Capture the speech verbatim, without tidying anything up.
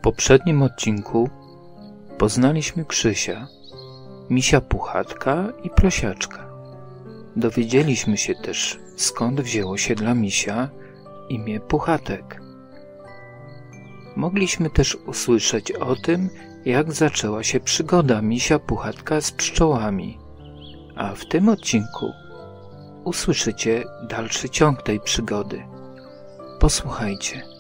poprzednim odcinku poznaliśmy Krzysia, misia Puchatka i Prosiaczka. Dowiedzieliśmy się też, skąd wzięło się dla misia imię Puchatek. Mogliśmy też usłyszeć o tym, jak zaczęła się przygoda misia Puchatka z pszczołami, a w tym odcinku usłyszycie dalszy ciąg tej przygody. Posłuchajcie.